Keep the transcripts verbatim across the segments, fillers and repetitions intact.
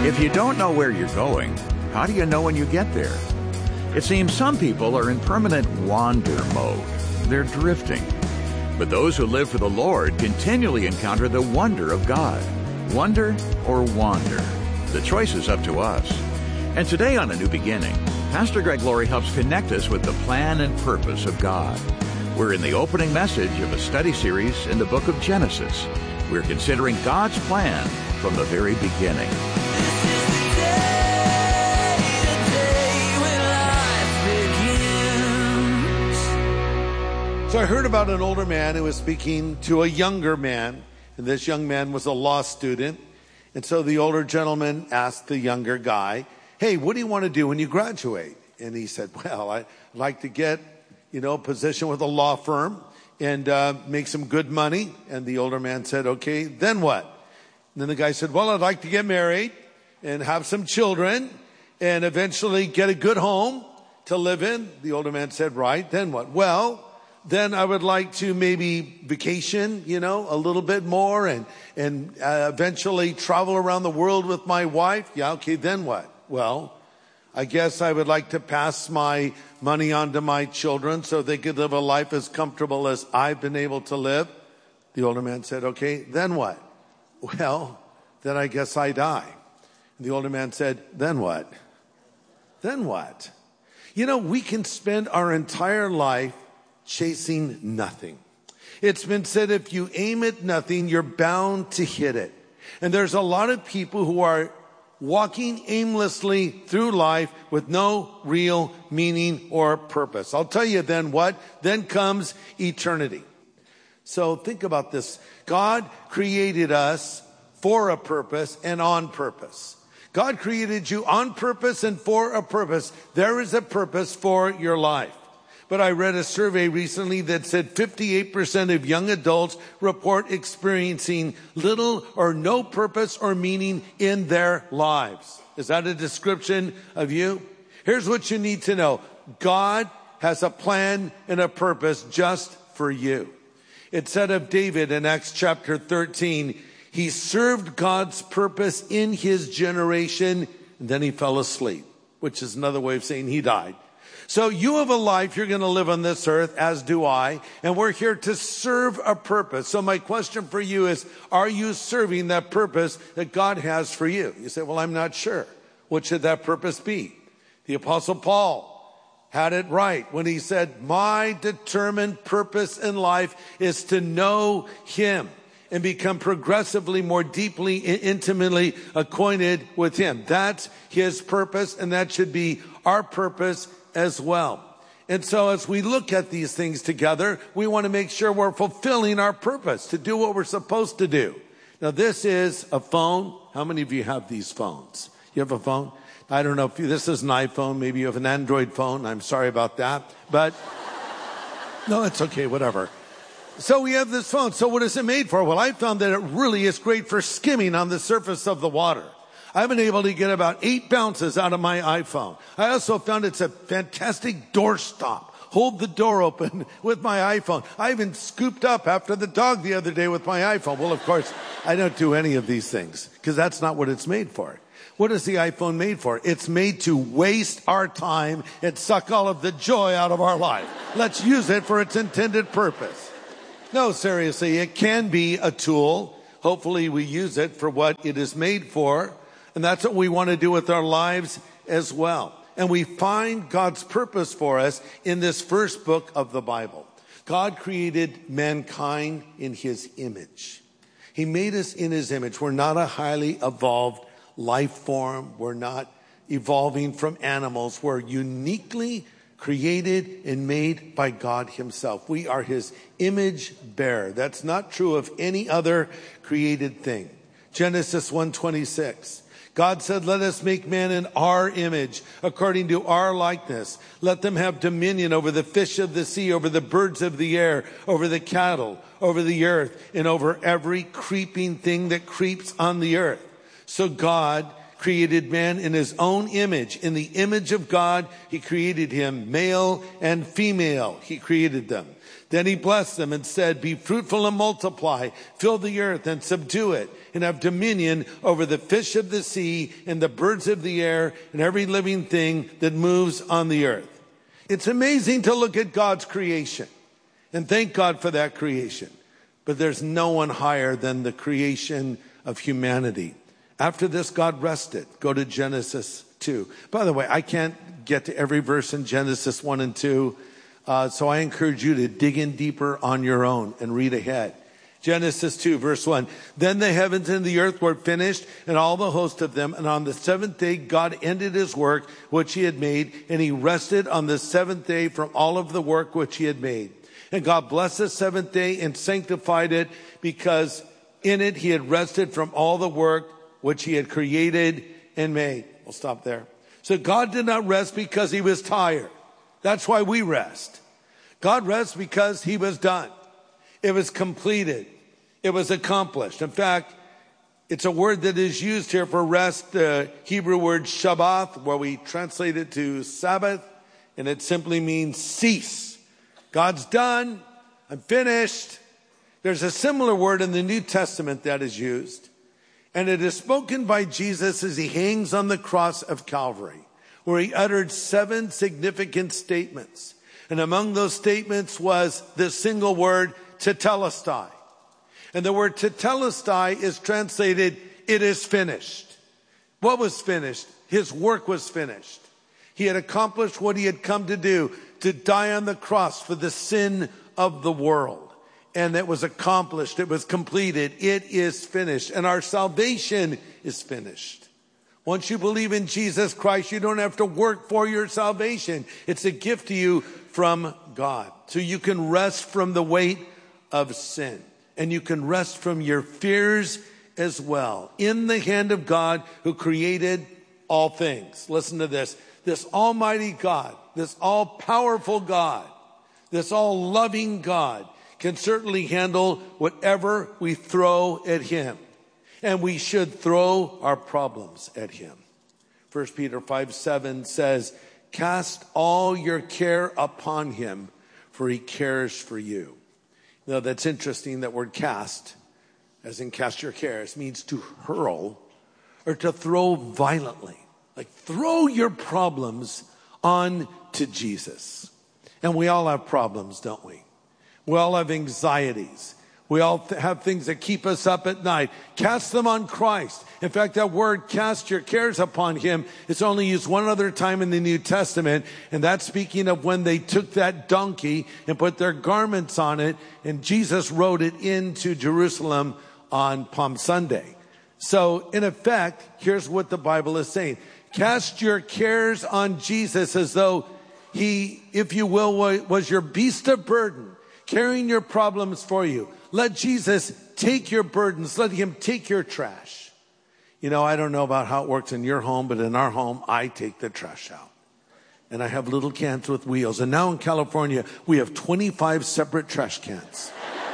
If you don't know where you're going, how do you know when you get there? It seems some people are in permanent wander mode. They're drifting. But those who live for the Lord continually encounter the wonder of God. Wonder or wander? The choice is up to us. And today on A New Beginning, Pastor Greg Laurie helps connect us with the plan and purpose of God. We're in the opening message of a study series in the book of Genesis. We're considering God's plan from the very beginning. So I heard about an older man who was speaking to a younger man, and this young man was a law student. And so the older gentleman asked the younger guy, hey, what do you want to do when you graduate? And he said, well, I'd like to get, you know, a position with a law firm and uh, make some good money. And the older man said, okay, then what? And then the guy said, well, I'd like to get married and have some children and eventually get a good home to live in. The older man said, right, then what? Well, then I would like to maybe vacation, you know, a little bit more and, and uh, eventually travel around the world with my wife. Yeah, okay, then what? Well, I guess I would like to pass my money on to my children so they could live a life as comfortable as I've been able to live. The older man said, okay, then what? Well, then I guess I die. And the older man said, then what? Then what? You know, we can spend our entire life chasing nothing. It's been said if you aim at nothing, you're bound to hit it. And there's a lot of people who are walking aimlessly through life with no real meaning or purpose. I'll tell you then what? Then comes eternity. So think about this. God created us for a purpose and on purpose. God created you on purpose and for a purpose. There is a purpose for your life. But I read a survey recently that said fifty-eight percent of young adults report experiencing little or no purpose or meaning in their lives. Is that a description of you? Here's what you need to know. God has a plan and a purpose just for you. It said of David in Acts chapter thirteen, he served God's purpose in his generation, and then he fell asleep, which is another way of saying he died. So you have a life, you're going to live on this earth, as do I, and we're here to serve a purpose. So my question for you is, are you serving that purpose that God has for you? You say, well, I'm not sure. What should that purpose be? The Apostle Paul had it right when he said, my determined purpose in life is to know him and become progressively more deeply and intimately acquainted with him. That's his purpose, and that should be our purpose as well. And so as we look at these things together, we want to make sure we're fulfilling our purpose to do what we're supposed to do. Now, this is a phone. How many of you have these phones? You have a phone? I don't know if you, this is an iPhone. Maybe you have an Android phone. I'm sorry about that. But no, it's okay, whatever. So we have this phone. So what is it made for? Well, I found that it really is great for skimming on the surface of the water. I've been able to get about eight bounces out of my iPhone. I also found it's a fantastic doorstop. Hold the door open with my iPhone. I even scooped up after the dog the other day with my iPhone. Well, of course, I don't do any of these things because that's not what it's made for. What is the iPhone made for? It's made to waste our time and suck all of the joy out of our life. Let's use it for its intended purpose. No, seriously, it can be a tool. Hopefully we use it for what it is made for. And that's what we want to do with our lives as well. And we find God's purpose for us in this first book of the Bible. God created mankind in his image. He made us in his image. We're not a highly evolved life form. We're not evolving from animals. We're uniquely created and made by God himself. We are his image bearer. That's not true of any other created thing. Genesis one twenty-six. God said, let us make man in our image, according to our likeness. Let them have dominion over the fish of the sea, over the birds of the air, over the cattle, over the earth, and over every creeping thing that creeps on the earth. So God created man in his own image. In the image of God, he created him, male and female. He created them. Then he blessed them and said, be fruitful and multiply, fill the earth and subdue it, and have dominion over the fish of the sea and the birds of the air and every living thing that moves on the earth. It's amazing to look at God's creation and thank God for that creation. But there's no one higher than the creation of humanity. After this, God rested. Go to Genesis two. By the way, I can't get to every verse in Genesis one and two. Uh, so I encourage you to dig in deeper on your own and read ahead. Genesis two, verse one. Then the heavens and the earth were finished, and all the host of them. And on the seventh day, God ended his work, which he had made, and he rested on the seventh day from all of the work which he had made. And God blessed the seventh day and sanctified it, because in it he had rested from all the work which he had created and made. We'll stop there. So God did not rest because he was tired. That's why we rest. God rests because he was done. It was completed. It was accomplished. In fact, it's a word that is used here for rest, the Hebrew word Shabbat, where we translate it to Sabbath, and it simply means cease. God's done. I'm finished. There's a similar word in the New Testament that is used, and it is spoken by Jesus as he hangs on the cross of Calvary, where he uttered seven significant statements. And among those statements was this single word, tetelestai. And the word tetelestai is translated, it is finished. What was finished? His work was finished. He had accomplished what he had come to do, to die on the cross for the sin of the world. And it was accomplished. It was completed. It is finished. And our salvation is finished. Once you believe in Jesus Christ, you don't have to work for your salvation. It's a gift to you from God. So you can rest from the weight of sin. And you can rest from your fears as well. In the hand of God who created all things. Listen to this. This almighty God, this all-powerful God, this all-loving God can certainly handle whatever we throw at him. And we should throw our problems at him. First Peter five seven says, cast all your care upon him, for he cares for you. Now that's interesting, that word cast, as in cast your cares, means to hurl or to throw violently. Like throw your problems on to Jesus. And we all have problems, don't we? We all have anxieties. We all th- have things that keep us up at night. Cast them on Christ. In fact, that word, cast your cares upon him, is only used one other time in the New Testament. And that's speaking of when they took that donkey and put their garments on it, and Jesus rode it into Jerusalem on Palm Sunday. So in effect, here's what the Bible is saying. Cast your cares on Jesus as though he, if you will, was your beast of burden, carrying your problems for you. Let Jesus take your burdens. Let him take your trash. You know, I don't know about how it works in your home, but in our home, I take the trash out. And I have little cans with wheels. And now in California, we have twenty-five separate trash cans.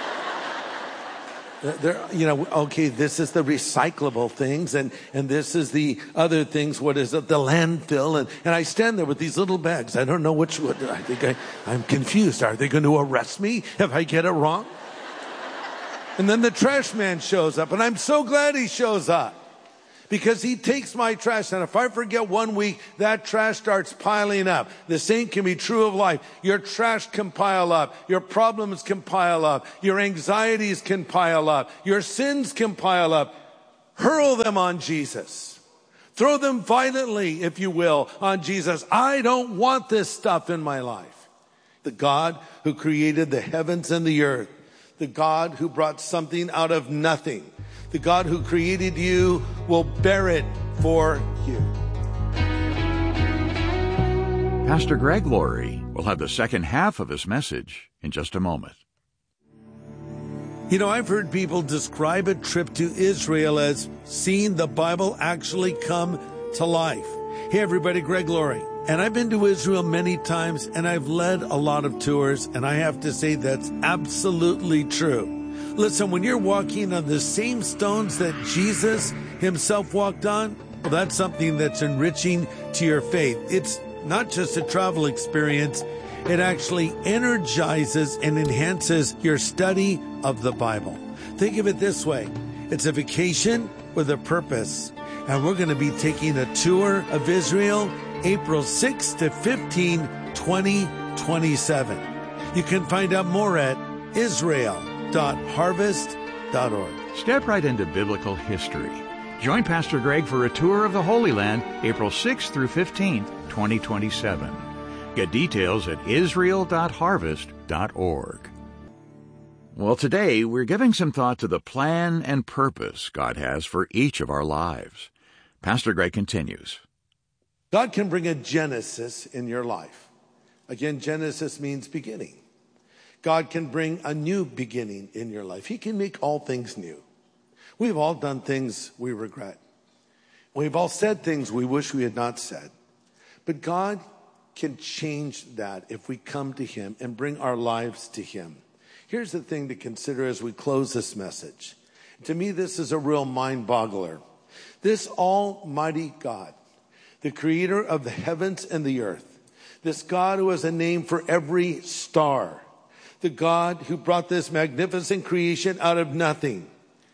There, you know, okay, this is the recyclable things, and, and this is the other things. What is it? The landfill. And, and I stand there with these little bags. I don't know which one. I think I, I'm confused. Are they going to arrest me if I get it wrong? And then the trash man shows up, and I'm so glad he shows up, because he takes my trash. And if I forget one week, that trash starts piling up. The same can be true of life. Your trash can pile up. Your problems can pile up. Your anxieties can pile up. Your sins can pile up. Hurl them on Jesus. Throw them violently, if you will, on Jesus. I don't want this stuff in my life. The God who created the heavens and the earth, the God who brought something out of nothing, the God who created you will bear it for you. Pastor Greg Laurie will have the second half of his message in just a moment. You know, I've heard people describe a trip to Israel as seeing the Bible actually come to life. Hey everybody, Greg Laurie. And I've been to Israel many times, and I've led a lot of tours, and I have to say that's absolutely true. Listen, when you're walking on the same stones that Jesus himself walked on, well, that's something that's enriching to your faith. It's not just a travel experience, It actually energizes and enhances your study of the Bible. Think of it this way. It's a vacation with a purpose. And we're going to be taking a tour of Israel April sixth to fifteenth, twenty twenty-seven. You can find out more at israel dot harvest dot org. Step right into biblical history. Join Pastor Greg for a tour of the Holy Land April sixth through fifteenth, twenty twenty-seven. Get details at israel dot harvest dot org. Well, today we're giving some thought to the plan and purpose God has for each of our lives. Pastor Greg continues. God can bring a Genesis in your life. Again, Genesis means beginning. God can bring a new beginning in your life. He can make all things new. We've all done things we regret. We've all said things we wish we had not said. But God can change that if we come to Him and bring our lives to Him. Here's the thing to consider as we close this message. To me, this is a real mind-boggler. This almighty God, the creator of the heavens and the earth, this God who has a name for every star, the God who brought this magnificent creation out of nothing,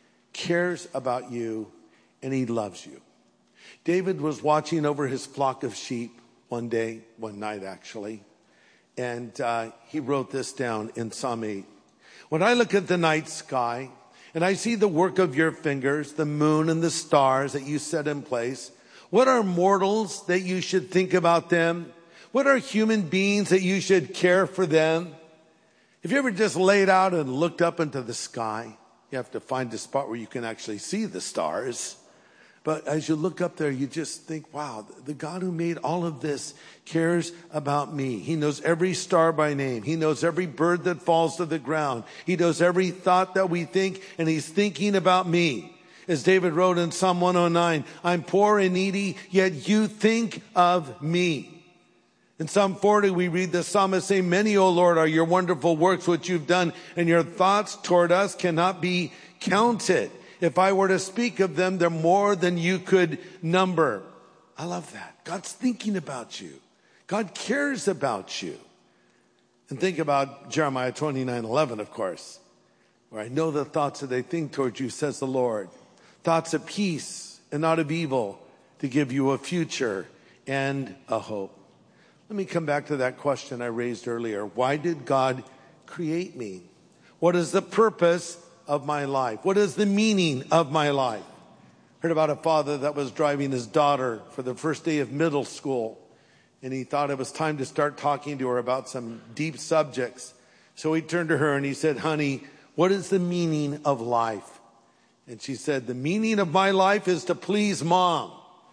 cares about you and He loves you. David was watching over his flock of sheep one day, one night actually, and uh, he wrote this down in Psalm eight. When I look at the night sky and I see the work of your fingers, the moon and the stars that you set in place, what are mortals that you should think about them? What are human beings that you should care for them? Have you ever just laid out and looked up into the sky? You have to find a spot where you can actually see the stars. But as you look up there, you just think, wow, the God who made all of this cares about me. He knows every star by name. He knows every bird that falls to the ground. He knows every thought that we think, and He's thinking about me. As David wrote in Psalm one oh nine, I'm poor and needy, yet you think of me. In Psalm forty, we read the psalmist say, many, O Lord, are your wonderful works which you've done, and your thoughts toward us cannot be counted. If I were to speak of them, they're more than you could number. I love that. God's thinking about you. God cares about you. And think about Jeremiah twenty-nine eleven, of course, where I know the thoughts that I think towards you, says the Lord. Thoughts of peace and not of evil, to give you a future and a hope. Let me come back to that question I raised earlier. Why did God create me? What is the purpose of my life? What is the meaning of my life? Heard about a father that was driving his daughter for the first day of middle school, and he thought it was time to start talking to her about some deep subjects. So he turned to her and he said, honey, what is the meaning of life? And she said, the meaning of my life is to please mom.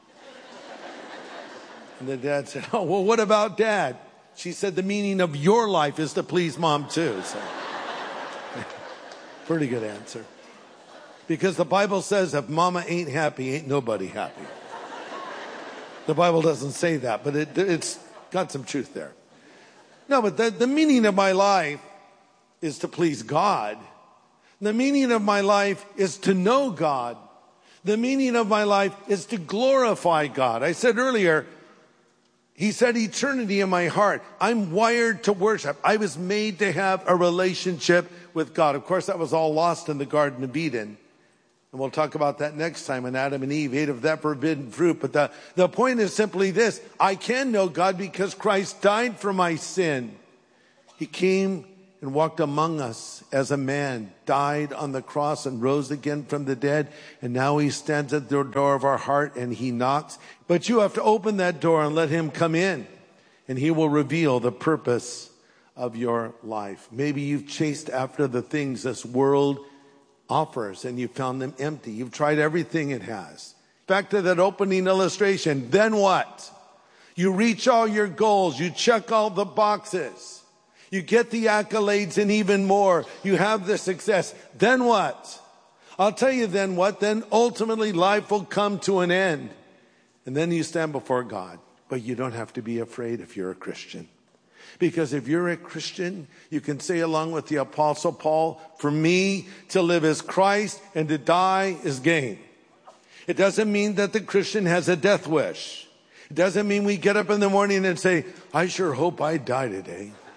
And the dad said, oh, well, what about dad? She said, the meaning of your life is to please mom too. So, pretty good answer. Because the Bible says if mama ain't happy, ain't nobody happy. The Bible doesn't say that, but it, it's got some truth there. No, but the, the meaning of my life is to please God. The meaning of my life is to know God. The meaning of my life is to glorify God. I said earlier, He said eternity in my heart. I'm wired to worship. I was made to have a relationship with God. Of course, that was all lost in the Garden of Eden. And we'll talk about that next time when Adam and Eve ate of that forbidden fruit. But the, the point is simply this. I can know God because Christ died for my sin. He came and walked among us as a man, died on the cross and rose again from the dead. And now He stands at the door of our heart and He knocks. But you have to open that door and let Him come in. And He will reveal the purpose of your life. Maybe you've chased after the things this world offers and you found them empty. You've tried everything it has. Back to that opening illustration. Then what? You reach all your goals. You check all the boxes. You get the accolades and even more. You have the success. Then what? I'll tell you then what. Then ultimately life will come to an end. And then you stand before God. But you don't have to be afraid if you're a Christian. Because if you're a Christian, you can say along with the Apostle Paul, for me to live is Christ and to die is gain. It doesn't mean that the Christian has a death wish. It doesn't mean we get up in the morning and say, I sure hope I die today.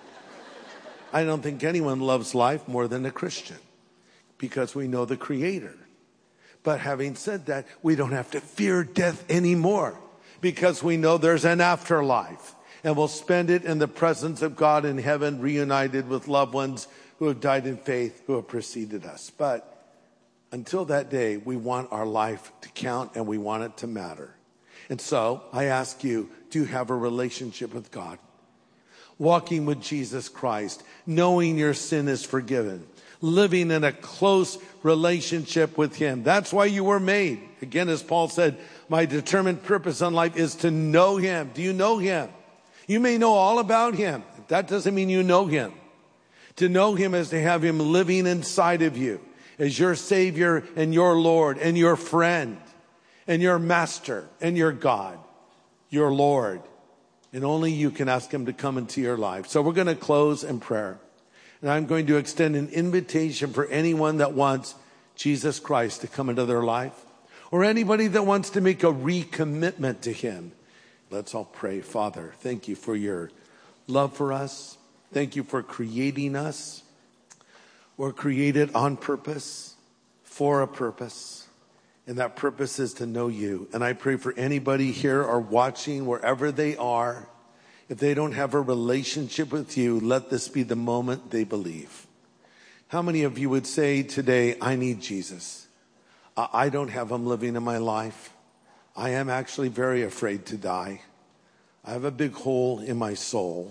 I don't think anyone loves life more than a Christian because we know the Creator. But having said that, we don't have to fear death anymore because we know there's an afterlife. And we'll spend it in the presence of God in heaven, reunited with loved ones who have died in faith, who have preceded us. But until that day, we want our life to count and we want it to matter. And so I ask you, do you have a relationship with God? Walking with Jesus Christ, knowing your sin is forgiven, living in a close relationship with Him. That's why you were made. Again, as Paul said, my determined purpose in life is to know Him. Do you know Him? You may know all about Him. That doesn't mean you know Him. To know Him is to have Him living inside of you as your Savior and your Lord and your friend and your Master and your God, your Lord. And only you can ask Him to come into your life. So we're going to close in prayer. And I'm going to extend an invitation for anyone that wants Jesus Christ to come into their life, or anybody that wants to make a recommitment to Him. Let's all pray. Father, thank you for your love for us. Thank you for creating us. We're created on purpose, for a purpose. And that purpose is to know you. And I pray for anybody here or watching, wherever they are, if they don't have a relationship with you, let this be the moment they believe. How many of you would say today, I need Jesus? I don't have Him living in my life. I am actually very afraid to die. I have a big hole in my soul.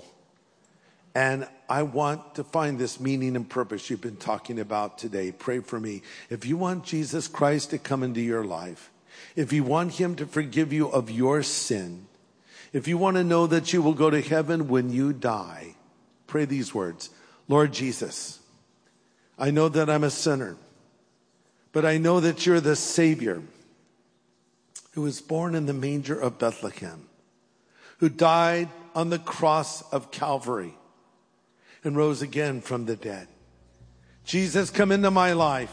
And I want to find this meaning and purpose you've been talking about today. Pray for me. If you want Jesus Christ to come into your life, if you want Him to forgive you of your sin, if you want to know that you will go to heaven when you die, pray these words. Lord Jesus, I know that I'm a sinner, but I know that you're the Savior who was born in the manger of Bethlehem, who died on the cross of Calvary and rose again from the dead. Jesus, come into my life.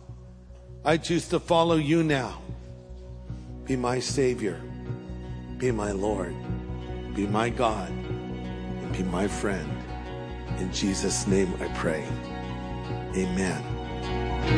I choose to follow you now. Be my Savior. Be my Lord. Be my God. And be my friend. In Jesus' name I pray. Amen.